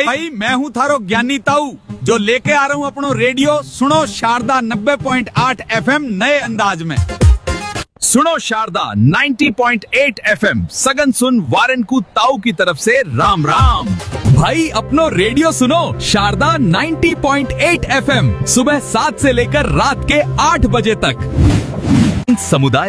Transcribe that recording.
भाई मैं हूँ थारो ज्ञानी ताऊ जो लेके आ रहा हूँ अपनो रेडियो सुनो शारदा 90.8 FM नए अंदाज में। सुनो शारदा 90.8 FM सगन सुन वारन को ताऊ की तरफ से राम राम। भाई अपनो रेडियो सुनो शारदा 90.8 FM सुबह 7 से लेकर रात के 8 बजे तक। समुदाय